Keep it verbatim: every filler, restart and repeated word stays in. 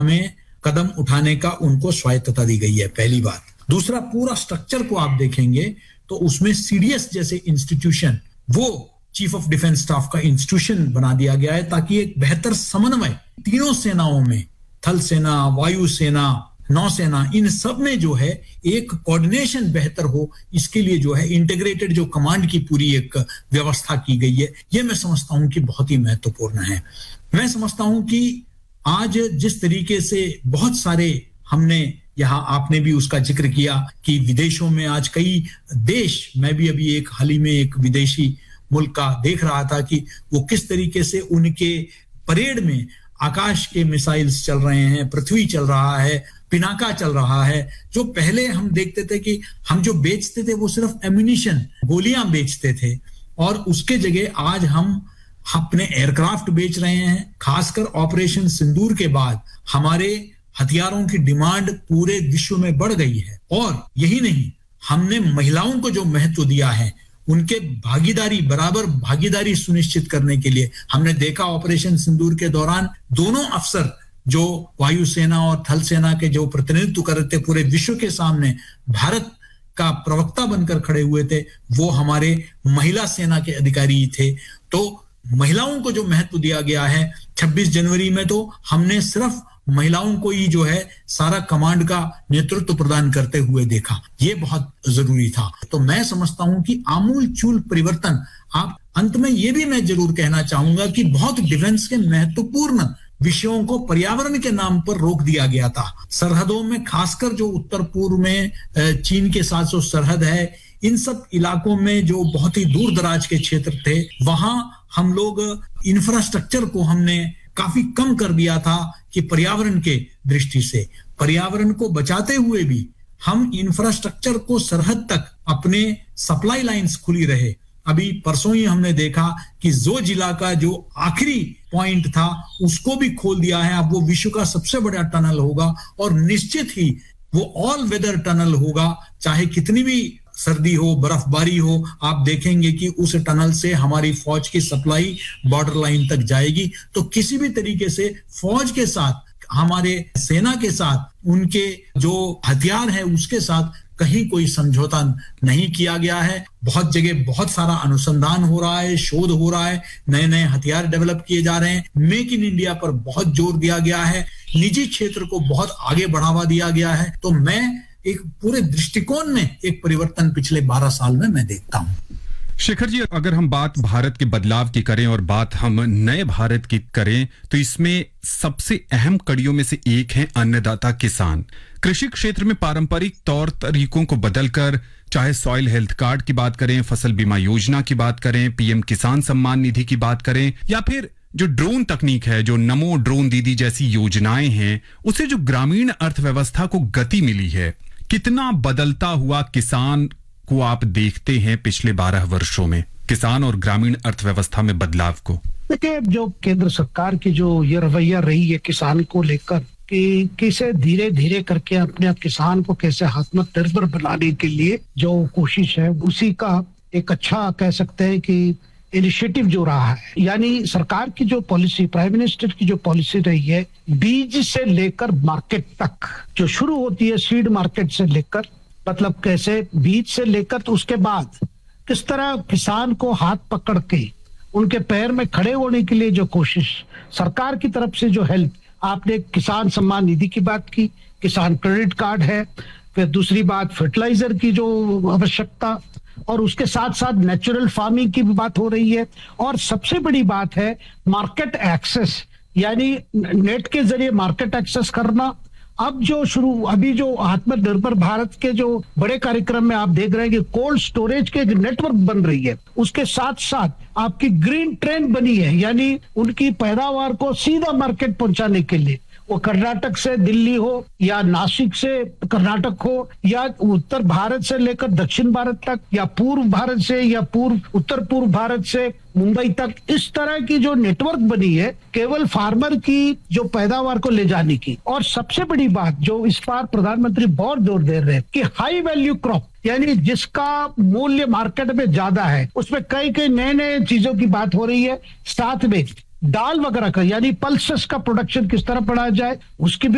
में कदम उठाने का उनको स्वायत्तता दी गई है, पहली बात। दूसरा, पूरा स्ट्रक्चर को आप देखेंगे तो उसमें सीडीएस जैसे इंस्टीट्यूशन, वो चीफ ऑफ डिफेंस स्टाफ का इंस्टीट्यूशन बना दिया गया है ताकि एक बेहतर समन्वय तीनों सेनाओं में, थल सेना, वायु सेना, नौसेना, इन सब में जो है एक कोऑर्डिनेशन बेहतर हो, इसके लिए जो है इंटीग्रेटेड जो कमांड की पूरी एक व्यवस्था की गई है, ये मैं समझता हूं कि बहुत ही महत्वपूर्ण है। मैं समझता हूं कि आज जिस तरीके से बहुत सारे हमने यहाँ, आपने भी उसका जिक्र किया कि विदेशों में आज कई देश, मैं भी अभी एक हाल ही में एक विदेशी मुल्क का देख रहा था कि वो किस तरीके से उनके परेड में आकाश के मिसाइल्स चल रहे हैं, पृथ्वी चल रहा है, पिनाका चल रहा है। जो पहले हम देखते थे कि हम जो बेचते थे वो सिर्फ एम्यूनिशन, गोलियां बेचते थे, और उसके जगह आज हम अपने एयरक्राफ्ट बेच रहे हैं। खासकर ऑपरेशन सिंदूर के बाद हमारे हथियारों की डिमांड पूरे विश्व में बढ़ गई है। और यही नहीं, हमने महिलाओं को जो महत्व दिया है, उनके भागीदारी, बराबर भागीदारी सुनिश्चित करने के लिए हमने देखा ऑपरेशन सिंदूर के दौरान दोनों अफसर जो वायुसेना और थल सेना के जो प्रतिनिधित्व कर रहे थे, पूरे विश्व के सामने भारत का प्रवक्ता बनकर खड़े हुए थे, वो हमारे महिला सेना के अधिकारी थे। तो महिलाओं को जो महत्व दिया गया है, छब्बीस जनवरी में तो हमने सिर्फ महिलाओं को ही जो है सारा कमांड का नेतृत्व प्रदान करते हुए देखा, ये बहुत जरूरी था। तो मैं समझता हूं कि आमूल चूल परिवर्तन। आप अंत में ये भी मैं जरूर कहना चाहूंगा कि बहुत डिफेंस के महत्वपूर्ण विषयों को पर्यावरण के नाम पर रोक दिया गया था। सरहदों में, खासकर जो उत्तर पूर्व में चीन के साथ जो सरहद है, इन सब इलाकों में जो बहुत ही दूर दराज के क्षेत्र थे, वहां हम लोग इंफ्रास्ट्रक्चर को हमने काफी कम कर दिया था कि पर्यावरण के दृष्टि से, पर्यावरण को बचाते हुए भी हम इंफ्रास्ट्रक्चर को सरहद तक अपने सप्लाई लाइंस खुली रहे। अभी परसों ही हमने देखा कि जो जिला का जो आखिरी पॉइंट था उसको भी खोल दिया है। अब वो विश्व का सबसे बड़ा टनल होगा और निश्चित ही वो ऑल वेदर टनल होगा, चाहे कितनी भी सर्दी हो, बर्फबारी हो, आप देखेंगे कि उस टनल से हमारी फौज की सप्लाई बॉर्डर लाइन तक जाएगी। तो किसी भी तरीके से फौज के साथ, हमारे सेना के साथ, उनके जो हथियार है उसके साथ कहीं कोई समझौता नहीं किया गया है। बहुत जगह बहुत सारा अनुसंधान हो रहा है, शोध हो रहा है, नए नए हथियार डेवलप किए जा रहे हैं। मेक इन इंडिया पर बहुत जोर दिया गया है, निजी क्षेत्र को बहुत आगे बढ़ावा दिया गया है। तो मैं एक पूरे दृष्टिकोण में एक परिवर्तन पिछले बारह साल में मैं देखता हूं। शेखर जी, अगर हम बात भारत के बदलाव की करें और बात हम नए भारत की करें, तो इसमें सबसे अहम कड़ियों में से एक है अन्नदाता किसान। कृषि क्षेत्र में पारंपरिक तौर तरीकों को बदलकर, चाहे सॉइल हेल्थ कार्ड की बात करें, फसल बीमा योजना की बात करें, पीएम किसान सम्मान निधि की बात करें, या फिर जो ड्रोन तकनीक है, जो नमो ड्रोन दीदी जैसी योजनाएं हैं, उससे जो ग्रामीण अर्थव्यवस्था को गति मिली है, कितना बदलता हुआ किसान को आप देखते हैं पिछले बारह वर्षों में, किसान और ग्रामीण अर्थव्यवस्था में बदलाव को? देखिए, जो केंद्र सरकार की जो ये रवैया रही है किसान को लेकर कि कैसे धीरे धीरे करके अपने किसान को कैसे आत्मनिर्भर बनाने के लिए जो कोशिश है, उसी का एक अच्छा कह सकते हैं कि इनिशिएटिव जो रहा है। यानी सरकार की जो पॉलिसी, प्राइम मिनिस्टर की जो पॉलिसी रही है, बीज से लेकर मार्केट तक, जो शुरू होती है सीड मार्केट से लेकर, मतलब कैसे बीज से लेकर तो उसके बाद किस तरह किसान को हाथ पकड़ के उनके पैर में खड़े होने के लिए जो कोशिश सरकार की तरफ से, जो हेल्प, आपने किसान सम्मान निधि की बात की, किसान क्रेडिट कार्ड है, फिर दूसरी बात फर्टिलाइजर की जो आवश्यकता, और उसके साथ साथ नेचुरल फार्मिंग की भी बात हो रही है, और सबसे बड़ी बात है मार्केट एक्सेस, यानी नेट के जरिए मार्केट एक्सेस करना। अब जो शुरू अभी जो आत्मनिर्भर भारत के जो बड़े कार्यक्रम में आप देख रहे हैं कि कोल्ड स्टोरेज के नेटवर्क बन रही है, उसके साथ साथ आपकी ग्रीन ट्रेन बनी है, यानी उनकी पैदावार को सीधा मार्केट पहुंचाने के लिए, वो कर्नाटक से दिल्ली हो या नासिक से कर्नाटक हो या उत्तर भारत से लेकर दक्षिण भारत तक, या पूर्व भारत से या पूर्व उत्तर पूर्व भारत से मुंबई तक, इस तरह की जो नेटवर्क बनी है केवल फार्मर की जो पैदावार को ले जाने की। और सबसे बड़ी बात जो इस बार प्रधानमंत्री बहुत जोर दे रहे हैं कि हाई वैल्यू क्रॉप, यानी जिसका मूल्य मार्केट में ज्यादा है, उसमें कई कई नए नए चीजों की बात हो रही है। साथ में दाल वगैरह का, यानी पल्सेस का प्रोडक्शन किस तरह बढ़ाया जाए, उसकी भी